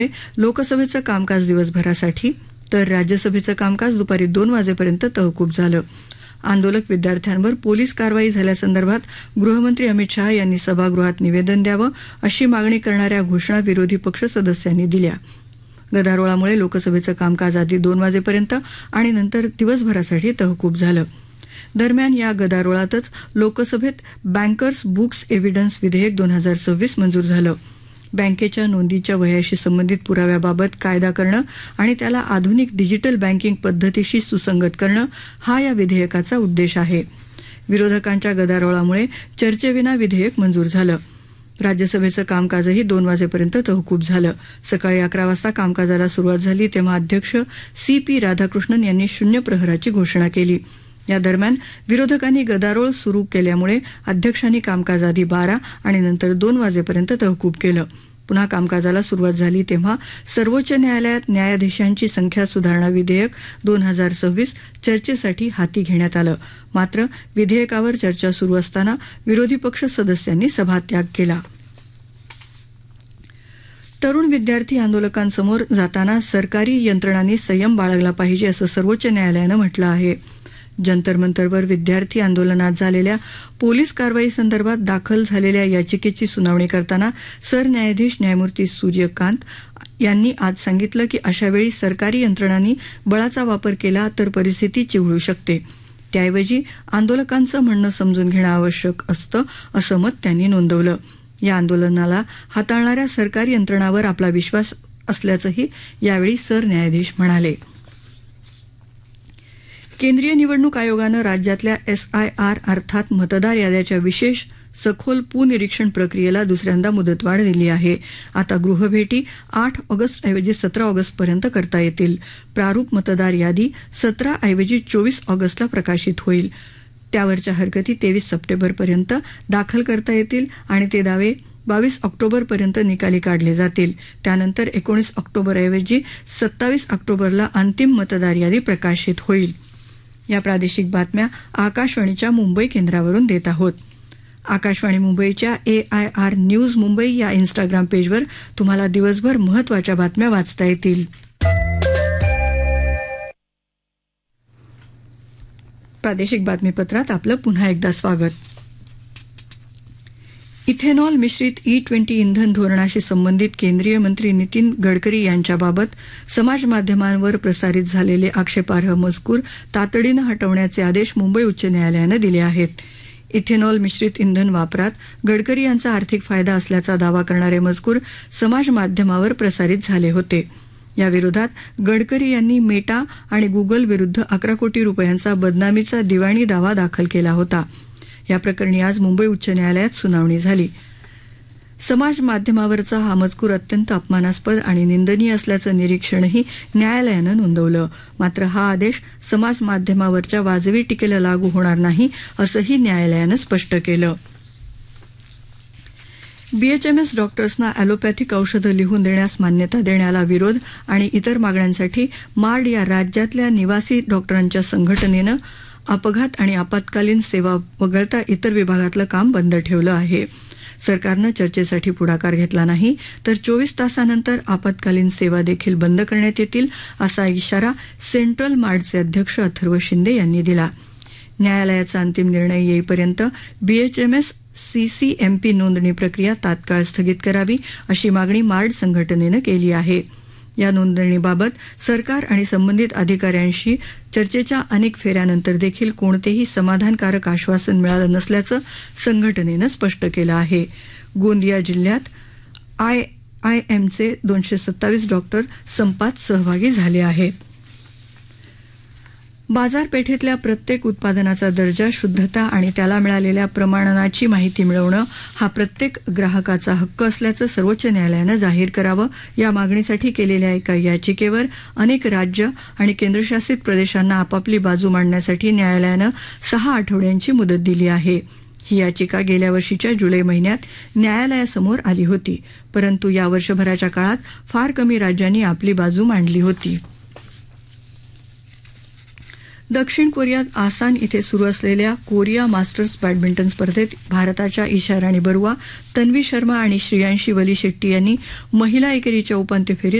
लोकसभेचं कामकाज दिवसभरासाठी तर राज्यसभेचं कामकाज दुपारी 2 वाजेपर्यंत तहकूब झालं. आंदोलक विद्यार्थ्यांवर पोलीस कारवाई झाल्यासंदर्भात गृहमंत्री अमित शहा यांनी सभागृहात निवेदन द्यावं अशी मागणी करणाऱ्या घोषणा विरोधी पक्ष सदस्यांनी दिल्या. गदारोळामुळे लोकसभेचं कामकाज आधी 2 वाजेपर्यंत आणि नंतर दिवसभरासाठी तहकूब झालं. दरम्यान या गदारोळातच लोकसभेत बँकर्स बुक्स एव्हिडन्स विधेयक 2026 मंजूर झालं. बँकेच्या नोंदीच्या वह्याशी संबंधित पुराव्याबाबत कायदा करणं आणि त्याला आधुनिक डिजिटल बँकिंग पद्धतीशी सुसंगत करणं हा या विधेयकाचा उद्देश आहे. विरोधकांच्या गदारोळामुळे चर्चेविना विधेयक मंजूर झालं. राज्यसभेचं कामकाजही 2 वाजेपर्यंत तहकूब झालं. सकाळी 11 वाजता कामकाजाला सुरुवात झाली तेव्हा अध्यक्ष CP राधाकृष्णन यांनी शून्य प्रहराची घोषणा केली. या दरम्यान विरोधकांनी गदारोळ सुरू केल्यामुळे अध्यक्षांनी कामकाज आधी 12 आणि नंतर 2 वाजेपर्यंत तहकूब केलं. पुन्हा कामकाजाला सुरुवात झाली तेव्हा सर्वोच्च न्यायालयात न्यायाधीशांची संख्या सुधारणा विधेयक 2026 चर्चेसाठी हाती घेण्यात आलं. मात्र विधेयकावर चर्चा सुरू असताना विरोधी पक्ष सदस्यांनी सभात्याग केला. तरुण विद्यार्थी आंदोलकांसमोर जाताना सरकारी यंत्रणांनी संयम बाळगला पाहिजे असं सर्वोच्च न्यायालयानं म्हटलं आहे. जंतर मंतरवर विद्यार्थी आंदोलनात झालेल्या पोलीस कारवाईसंदर्भात दाखल झालेल्या याचिकेची सुनावणी करताना सरन्यायाधीश न्यायमूर्ती सूर्यकांत यांनी आज सांगितलं की अशावेळी सरकारी यंत्रणांनी बळाचा वापर केला तर परिस्थिती चिघळू शकते. त्याऐवजी आंदोलकांचं म्हणणं समजून घेणं आवश्यक असतं असं मत त्यांनी नोंदवलं. या आंदोलनाला हाताळणाऱ्या सरकारी यंत्रणांवर आपला विश्वास असल्याचंही यावेळी सरन्यायाधीश म्हणाले. केंद्रीय निवडणूक आयोगानं राज्यातल्या SIR अर्थात मतदार याद्याच्या विशेष सखोल पुनिरीक्षण प्रक्रियेला दुसऱ्यांदा मुदतवाढ दिली आहे. आता गृहभेटी 8 ऑगस्ट ऐवजी 17 ऑगस्टपर्यंत करता येतील. प्रारूप मतदार यादी 17 ऐवजी 24 ऑगस्टला प्रकाशित होईल. त्यावरच्या हरकती 23 सप्टेंबरपर्यंत दाखल करता येतील आणि ते दावे 22 ऑक्टोबरपर्यंत निकाली काढले जातील. त्यानंतर 19 ऑक्टोबरऐवजी 27 ऑक्टोबरला अंतिम मतदार यादी प्रकाशित होईल. या प्रादेशिक बातम्या आकाशवाणीच्या मुंबई केंद्रावरून देत आहोत. आकाशवाणी मुंबईच्या AIR न्यूज मुंबई या इंस्टाग्राम पेजवर तुम्हाला दिवसभर महत्त्वाच्या बातम्या वाचता येतील. प्रादेशिक बातमीपत्रात आपलं पुन्हा एकदा स्वागत. इथेनॉल मिश्रित E20 इंधन धोरणाशी संबंधित केंद्रीय मंत्री नितीन गडकरी यांच्याबाबत समाजमाध्यमांवर प्रसारित झालेले आक्षेपार्ह मजकूर तातडीनं हटवण्याचे आदेश मुंबई उच्च न्यायालयानं दिले आहेत. इथेनॉल मिश्रित इंधन वापरात गडकरी यांचा आर्थिक फायदा असल्याचा दावा करणारे मजकूर समाजमाध्यमावर प्रसारित झाले होते. याविरोधात गडकरी यांनी मेटा आणि गुगल विरुद्ध 11 कोटी रुपयांचा बदनामीचा दिवाणी दावा दाखल केला होता. या प्रकरणी आज मुंबई उच्च न्यायालयात सुनावणी झाली. समाज माध्यमावरचा हा मजकूर अत्यंत अपमानास्पद आणि निंदनीय असल्याचं निरीक्षणही न्यायालयानं नोंदवलं. मात्र हा आदेश समाज माध्यमावरच्या वाजवी टीकेला लागू होणार नाही असंही न्यायालयानं स्पष्ट केलं. BHMS डॉक्टर्सना ॲलोपॅथिक औषधं लिहून देण्यास मान्यता देण्याला विरोध आणि इतर मागण्यांसाठी मार्ड या राज्यातल्या निवासी डॉक्टरांच्या संघटनेनं अपघात आणि आपत्कालीन सेवा वगळता इतर विभागातलं काम बंद ठेवलं आहे. सरकारनं चर्चेसाठी पुढाकार घेतला नाही तर 24 तासानंतर आपत्कालीन सेवा देखील बंद करण्यात येतील असा इशारा सेंट्रल मार्डचे अध्यक्ष अथर्व शिंदे यांनी दिला. न्यायालयाचा अंतिम निर्णय येईपर्यंत BHMS CCMP नोंदणी प्रक्रिया तात्काळ स्थगित करावी अशी मागणी मार्ड संघटनेनं केली आहे. या नोंदणीबाबत सरकार आणि संबंधित अधिकाऱ्यांशी चर्चेच्या अनेक फेऱ्यानंतर देखील कोणतेही समाधानकारक आश्वासन मिळालं नसल्याचं संघटनेनं स्पष्ट केलं आहे. गोंदिया जिल्ह्यात IIMचे 227 डॉक्टर संपात सहभागी झाले आहेत. बाजारपेठेतल्या प्रत्येक उत्पादनाचा दर्जा, शुद्धता आणि त्याला मिळालेल्या प्रमाणनाची माहिती मिळवणं हा प्रत्येक ग्राहकाचा हक्क असल्याचं सर्वोच्च न्यायालयानं जाहीर करावं या मागणीसाठी केलेल्या एका याचिकेवर अनेक राज्य आणि केंद्रशासित प्रदेशांना आपापली बाजू मांडण्यासाठी न्यायालयानं 6 आठवड्यांची मुदत दिली आहे. ही याचिका गेल्या वर्षीच्या जुलै महिन्यात न्यायालयासमोर आली होती, परंतु या वर्षभराच्या काळात फार कमी राज्यांनी आपली बाजू मांडली होती. दक्षिण कोरियात आसान इथे सुरू असलेल्या कोरिया मास्टर्स बॅडमिंटन स्पर्धेत भारताच्या ईशा राणी बरुआ, तन्वी शर्मा आणि श्रियांशी वली शेट्टी यांनी महिला एकेरीच्या उपांत्य फेरीत